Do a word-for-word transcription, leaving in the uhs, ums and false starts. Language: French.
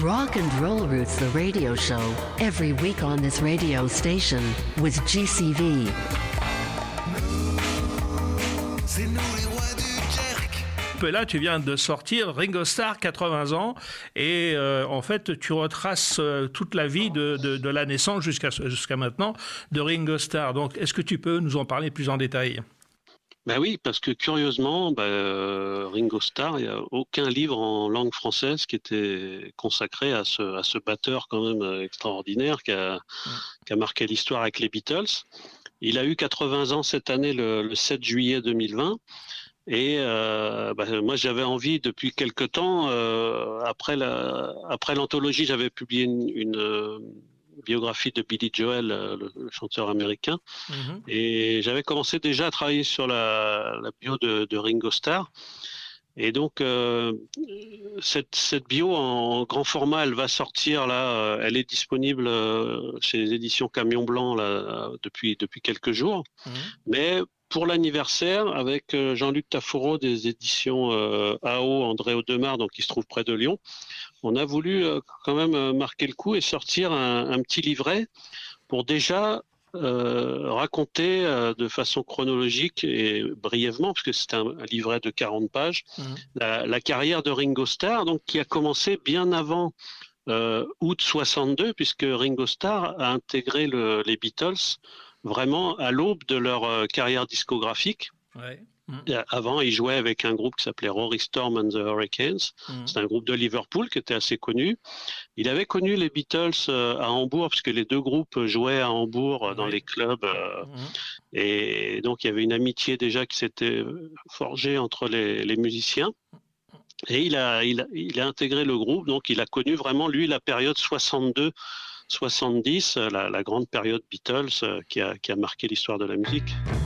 Rock and Roll Roots, the radio show, every week on this radio station with G C V. C'est nous les rois du jerk. Et là, tu viens de sortir Ringo Starr, quatre-vingts ans, et euh, en fait, tu retraces euh, toute la vie de, de, de la naissance jusqu'à, jusqu'à maintenant de Ringo Starr. Donc, est-ce que tu peux nous en parler plus en détail ? Ben oui, parce que curieusement, ben, euh, Ringo Starr, il n'y a aucun livre en langue française qui était consacré à ce, à ce batteur quand même extraordinaire qui a, mmh. qui a marqué l'histoire avec les Beatles. Il a eu quatre-vingts ans cette année, le, le sept juillet deux mille vingt. Et euh, bah, moi, j'avais envie depuis quelque temps, euh, après, la, après l'anthologie, j'avais publié une, une euh, biographie de Billy Joel, euh, le, le chanteur américain. Mm-hmm. Et j'avais commencé déjà à travailler sur la, la bio de, de Ringo Starr. Et donc, euh, cette, cette bio en grand format, elle va sortir là, euh, elle est disponible euh, chez les éditions Camion Blanc là, depuis, depuis quelques jours. Mmh. Mais pour l'anniversaire, avec euh, Jean-Luc Taforeau des éditions euh, A O, André Audemars, donc qui se trouve près de Lyon, on a voulu euh, quand même euh, marquer le coup et sortir un, un petit livret pour déjà Euh, raconter euh, de façon chronologique et brièvement, parce que c'est un, un livret de quarante pages, mmh. la, la carrière de Ringo Starr, donc qui a commencé bien avant euh, août soixante-deux, puisque Ringo Starr a intégré le, les Beatles vraiment à l'aube de leur euh, carrière discographique. Ouais. Mmh. Avant, il jouait avec un groupe qui s'appelait Rory Storm and the Hurricanes. Mmh. C'est un groupe de Liverpool qui était assez connu. Il avait connu les Beatles euh, à Hambourg, puisque les deux groupes jouaient à Hambourg euh, dans oui. les clubs. Euh, mmh. Et donc, il y avait une amitié déjà qui s'était forgée entre les, les musiciens. Et il a, il, a, il a intégré le groupe. Donc, il a connu vraiment, lui, la période soixante-deux soixante-dix, la, la grande période Beatles euh, qui, a, qui a marqué l'histoire de la musique.